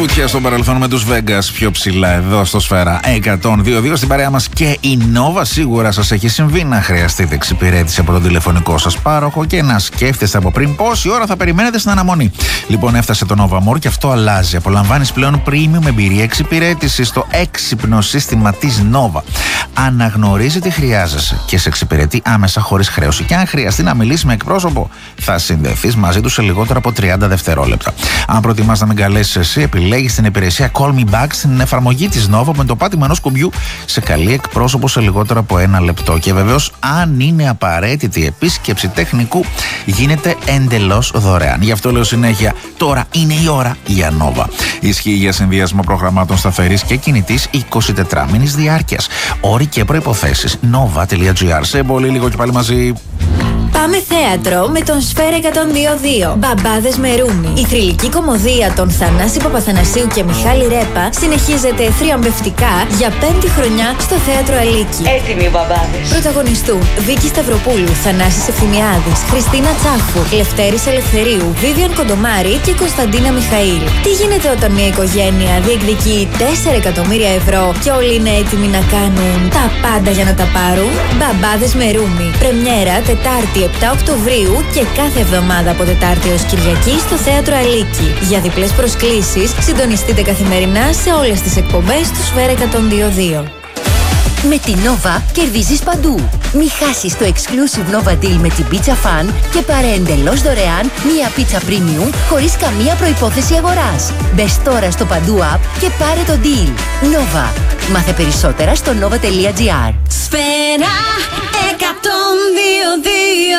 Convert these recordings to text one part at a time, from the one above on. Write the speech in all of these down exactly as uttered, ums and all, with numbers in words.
Φούτια στο παρελθόν με τους Vegas πιο ψηλά εδώ στο Σφαίρα εκατόν δύο δύο στην παρέα μας και η Nova. Σίγουρα σας έχει συμβεί να χρειαστείτε εξυπηρέτηση από τον τηλεφωνικό σας πάροχο και να σκέφτεστε από πριν πόση ώρα θα περιμένετε στην αναμονή. Λοιπόν, έφτασε το Nova More και αυτό αλλάζει. Απολαμβάνεις πλέον premium εμπειρία εξυπηρέτηση στο έξυπνο σύστημα της Nova. Αναγνωρίζει τι χρειάζεσαι και σε εξυπηρετεί άμεσα χωρίς χρέωση. Και αν χρειαστεί να μιλήσει με εκπρόσωπο, θα συνδεθείς μαζί του σε λιγότερο από τριάντα δευτερόλεπτα. Αν προτιμάς να μην καλέσεις εσύ, επιλέγεις την υπηρεσία Call Me Back στην εφαρμογή της Nova με το πάτημα ενός κουμπιού σε καλή εκπρόσωπο σε λιγότερο από ένα λεπτό. Και βεβαίως, αν είναι απαραίτητη η επίσκεψη τεχνικού, γίνεται εντελώς δωρεάν. Γι' αυτό λέω συνέχεια, τώρα είναι η ώρα για Nova. Ισχύει για συνδυασμό προγραμμάτων σταθερής και κινητής εικοσιτετράμηνης διάρκειας. Όροι και προϋποθέσεις. nova.gr. Σε πολύ λίγο και πάλι μαζί. Πάμε θέατρο με τον Σφαίρα εκατόν δύο δύο. Μπαμπάδες με ρούμι. Η θρυλική κωμωδία των Θανάση Παπαθανασίου και Μιχάλη Ρέπα συνεχίζεται θριαμβευτικά για πέμπτη χρονιά στο θέατρο Αλίκη. Έτοιμοι μπαμπάδες. Πρωταγωνιστούν Βίκη Σταυροπούλου, Θανάσης Ευθυμιάδης, Χριστίνα Τσάφου, Λευτέρης Ελευθερίου, Βίβιαν Κοντομάρη και Κωνσταντίνα Μιχαήλ. Τι γίνεται όταν μια οικογένεια διεκδικεί τέσσερα εκατομμύρια ευρώ και όλοι είναι έτοιμοι να κάνουν τα πάντα για να τα πάρουν? Μπαμπάδες με ρούμι. Πρεμιέρα Τετάρτη επτά Οκτωβρίου και κάθε εβδομάδα από Τετάρτη ως Κυριακή στο θέατρο Αλίκη. Για διπλές προσκλήσεις συντονιστείτε καθημερινά σε όλες τις εκπομπές του Σφαίρα εκατόν δύο δύο. Με τη Nova κερδίζεις παντού. Μη χάσεις το exclusive Nova Deal με την Pizza Fan και πάρε εντελώς δωρεάν μία πίτσα premium χωρίς καμία προϋπόθεση αγοράς. Μπες τώρα στο Παντού app και πάρε το deal. Nova. Μάθε περισσότερα στο nova.gr. Σφαίρα εκατόν δύο δύο.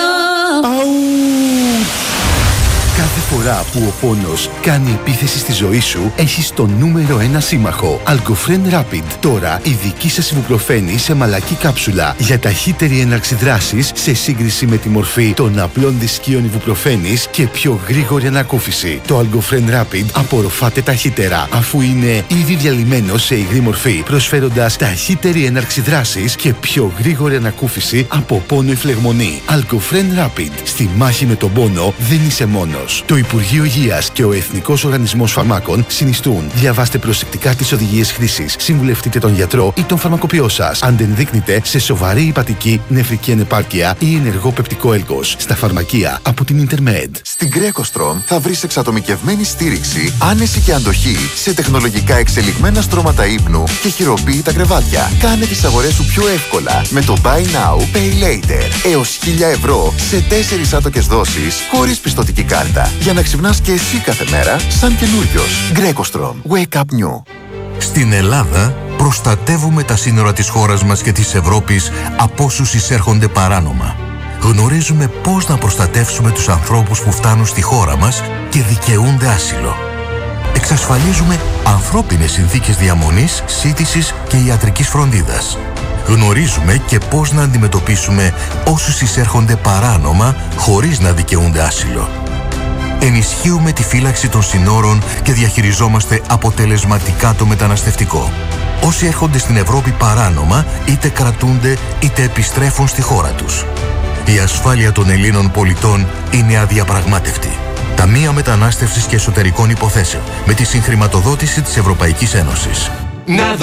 Κάθε φορά που ο πόνος κάνει επίθεση στη ζωή σου, έχεις το νούμερο ένα σύμμαχο. Algofren Rapid. Τώρα η δική σας ιβουπροφένη σε μαλακή κάψουλα για ταχύτερη έναρξη δράσης σε σύγκριση με τη μορφή των απλών δισκίων ιβουπροφένης και πιο γρήγορη ανακούφιση. Το Algofren Rapid απορροφάται ταχύτερα αφού είναι ήδη διαλυμένο σε υγρή μορφή, προσφέροντας ταχύτερη έναρξη δράσης και πιο γρήγορη ανακούφιση από πόνο ή φλεγμονή. Algofren Rapid. Στη μάχη με τον πόνο δεν είσαι μόνος. Το Υπουργείο Υγείας και ο Εθνικός Οργανισμός Φαρμάκων συνιστούν. Διαβάστε προσεκτικά τις οδηγίες χρήσης. Συμβουλευτείτε τον γιατρό ή τον φαρμακοποιό σας. Αν δεν δείκνετε σε σοβαρή υπατική, νεφρική ανεπάρκεια ή ενεργό πεπτικό έλκος. Στα φαρμακεία από την Intermed. Στην Greco-Strom θα βρεις εξατομικευμένη στήριξη, άνεση και αντοχή σε τεχνολογικά εξελιγμένα στρώματα ύπνου και χειροποίητα κρεβάτια. Κάνε τις αγορές σου πιο εύκολα με το Buy Now, Pay Later. Έως χίλια ευρώ σε τέσσερις άτοκες δόσεις χωρίς πιστωτική κάρτα. Για να ξυπνάς και εσύ κάθε μέρα σαν καινούριος. Greco-Strom. Wake up new. Στην Ελλάδα προστατεύουμε τα σύνορα της χώρας μας και της Ευρώπης από όσους εισέρχονται παράνομα. Γνωρίζουμε πώς να προστατεύσουμε τους ανθρώπους που φτάνουν στη χώρα μας και δικαιούνται άσυλο. Εξασφαλίζουμε ανθρώπινες συνθήκες διαμονής, σύντησης και ιατρικής φροντίδας. Γνωρίζουμε και πώς να αντιμετωπίσουμε όσους εισέρχονται παράνομα χωρίς να δικαιούνται άσυλο. Ενισχύουμε τη φύλαξη των συνόρων και διαχειριζόμαστε αποτελεσματικά το μεταναστευτικό. Όσοι έρχονται στην Ευρώπη παράνομα, είτε κρατούνται είτε επιστρέφουν στη χώρα τους. Η ασφάλεια των Ελλήνων πολιτών είναι αδιαπραγμάτευτη. Ταμεία Μετανάστευσης και Εσωτερικών Υποθέσεων, με τη συγχρηματοδότηση της Ευρωπαϊκής Ένωσης. Να